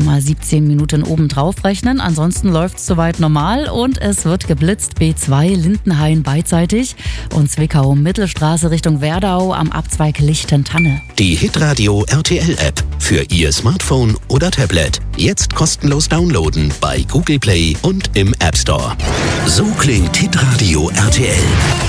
mal 17 Minuten obendrauf rechnen. Ansonsten läuft es soweit normal und es wird geblitzt. B2 Lindenhain beidseitig und Zwickau Mittelstraße Richtung Werdau am Abzweig Lichtentanne. Die Hitradio RTL App für Ihr Smartphone oder Tablet. Jetzt kostenlos downloaden bei Google Play und im App Store. So klingt Hitradio RTL.